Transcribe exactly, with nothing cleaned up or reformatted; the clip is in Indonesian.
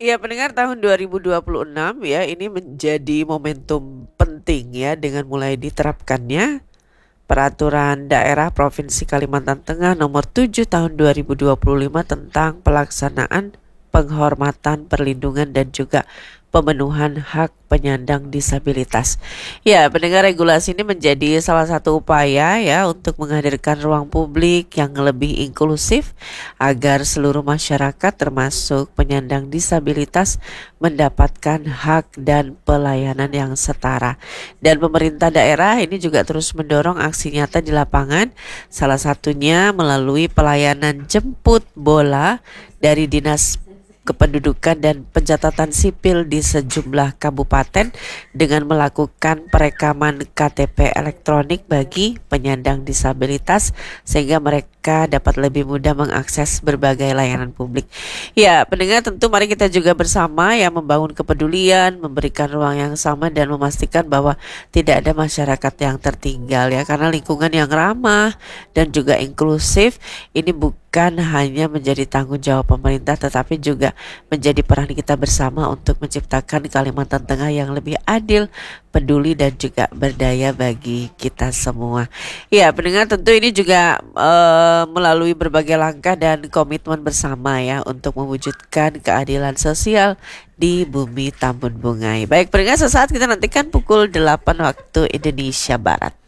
Ya, pendengar, tahun dua ribu dua puluh enam ya ini menjadi momentum penting ya dengan mulai diterapkannya Peraturan Daerah Provinsi Kalimantan Tengah Nomor tujuh Tahun dua ribu dua puluh lima tentang pelaksanaan penghormatan, perlindungan dan juga pemenuhan hak penyandang disabilitas. Ya, pendengar, regulasi ini menjadi salah satu upaya ya untuk menghadirkan ruang publik yang lebih inklusif agar seluruh masyarakat termasuk penyandang disabilitas mendapatkan hak dan pelayanan yang setara. Dan pemerintah daerah ini juga terus mendorong aksi nyata di lapangan, salah satunya melalui pelayanan jemput bola dari Dinas Kependudukan dan Pencatatan Sipil di sejumlah kabupaten dengan melakukan perekaman K T P elektronik bagi penyandang disabilitas sehingga mereka dapat lebih mudah mengakses berbagai layanan publik. Ya, pendengar, tentu mari kita juga bersama ya membangun kepedulian, memberikan ruang yang sama dan memastikan bahwa tidak ada masyarakat yang tertinggal ya, karena lingkungan yang ramah dan juga inklusif ini bukan hanya menjadi tanggung jawab pemerintah tetapi juga menjadi peran kita bersama untuk menciptakan Kalimantan Tengah yang lebih adil, peduli dan juga berdaya bagi kita semua. Ya, pendengar, tentu ini juga uh, melalui berbagai langkah dan komitmen bersama ya untuk mewujudkan keadilan sosial di bumi Tambun Bungai. Baik pendengar, sesaat kita nantikan pukul delapan waktu Indonesia Barat.